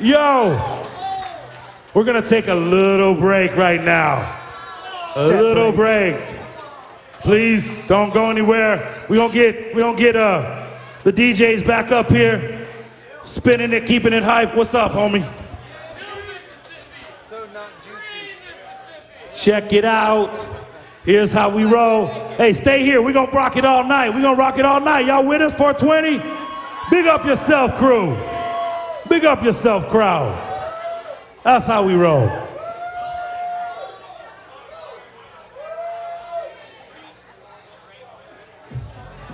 Yo, we're gonna take a little break right now. A little break. Please don't go anywhere. We gonna get the DJs back up here, spinning it, keeping it hype. What's up, homie? So not juicy. Check it out. Here's how we roll. Hey, stay here. We're gonna rock it all night. We're gonna rock it all night. Y'all with us, 420? Big up yourself, crew. Big up yourself, crowd. That's how we roll.